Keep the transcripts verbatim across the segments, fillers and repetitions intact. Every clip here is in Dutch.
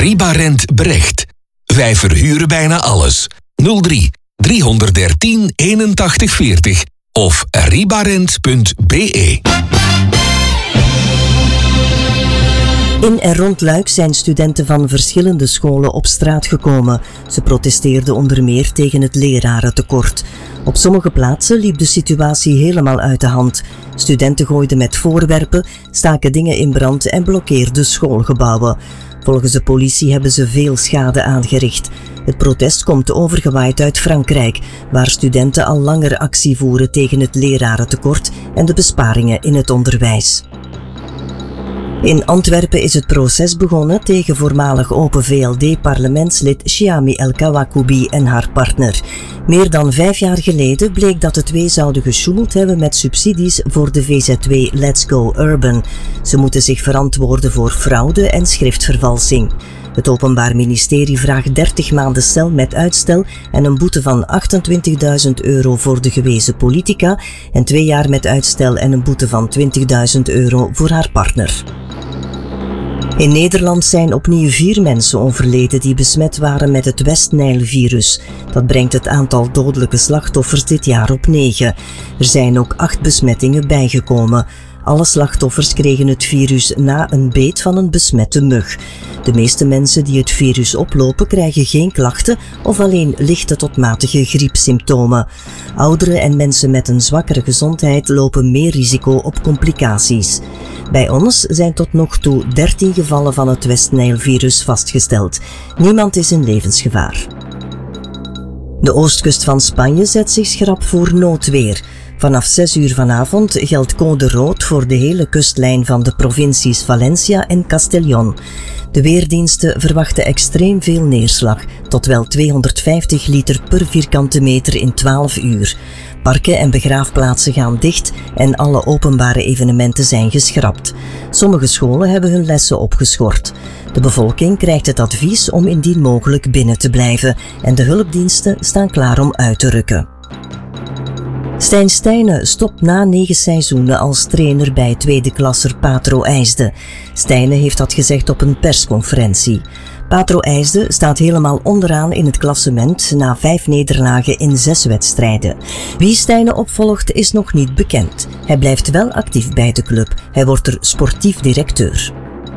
Ribarent Brecht. Wij verhuren bijna alles. nul drie driehonderddertien eenentachtig veertig of ribarent punt b e. In en rond Luik zijn studenten van verschillende scholen op straat gekomen. Ze protesteerden onder meer tegen het lerarentekort. Op sommige plaatsen liep de situatie helemaal uit de hand. Studenten gooiden met voorwerpen, staken dingen in brand en blokkeerden schoolgebouwen. Volgens de politie hebben ze veel schade aangericht. Het protest komt overgewaaid uit Frankrijk, waar studenten al langer actie voeren tegen het lerarentekort en de besparingen in het onderwijs. In Antwerpen is het proces begonnen tegen voormalig Open V L D-parlementslid Chiami El Kawakoubi en haar partner. Meer dan vijf jaar geleden bleek dat de twee zouden gesjoemeld hebben met subsidies voor de V Z W Let's Go Urban. Ze moeten zich verantwoorden voor fraude en schriftvervalsing. Het Openbaar Ministerie vraagt dertig maanden cel met uitstel en een boete van achtentwintigduizend euro voor de gewezen politica en twee jaar met uitstel en een boete van twintigduizend euro voor haar partner. In Nederland zijn opnieuw vier mensen overleden die besmet waren met het West-Nijl-virus. Dat brengt het aantal dodelijke slachtoffers dit jaar op negen. Er zijn ook acht besmettingen bijgekomen. Alle slachtoffers kregen het virus na een beet van een besmette mug. De meeste mensen die het virus oplopen krijgen geen klachten of alleen lichte tot matige griepsymptomen. Ouderen en mensen met een zwakkere gezondheid lopen meer risico op complicaties. Bij ons zijn tot nog toe dertien gevallen van het West-Nijl-virus vastgesteld. Niemand is in levensgevaar. De oostkust van Spanje zet zich schrap voor noodweer. Vanaf zes uur vanavond geldt code rood voor de hele kustlijn van de provincies Valencia en Castellón. De weerdiensten verwachten extreem veel neerslag, tot wel tweehonderdvijftig liter per vierkante meter in twaalf uur. Parken en begraafplaatsen gaan dicht en alle openbare evenementen zijn geschrapt. Sommige scholen hebben hun lessen opgeschort. De bevolking krijgt het advies om indien mogelijk binnen te blijven en de hulpdiensten staan klaar om uit te rukken. Stijn Stijnen stopt na negen seizoenen als trainer bij tweede klasser Patro IJsde. Stijnen heeft dat gezegd op een persconferentie. Patro IJsde staat helemaal onderaan in het klassement na vijf nederlagen in zes wedstrijden. Wie Stijnen opvolgt is nog niet bekend. Hij blijft wel actief bij de club. Hij wordt er sportief directeur.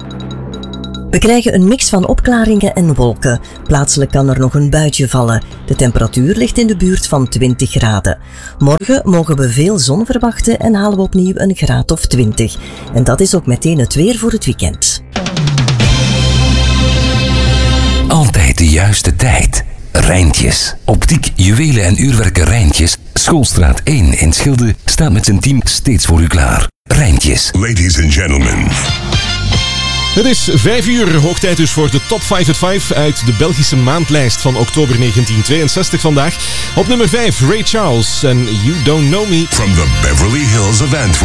We krijgen een mix van opklaringen en wolken. Plaatselijk kan er nog een buitje vallen. De temperatuur ligt in de buurt van twintig graden. Morgen mogen we veel zon verwachten en halen we opnieuw een graad of twintig. En dat is ook meteen het weer voor het weekend. Altijd de juiste tijd. Rijntjes. Optiek, juwelen en uurwerken Rijntjes. Schoolstraat één in Schilde staat met zijn team steeds voor u klaar. Rijntjes. Ladies and gentlemen. Het is vijf uur, hoog tijd dus voor de Top vijf at vijf uit de Belgische maandlijst van oktober negentien tweeënzestig vandaag. Op nummer vijf, Ray Charles en You Don't Know Me. From the Beverly Hills of Antwerp.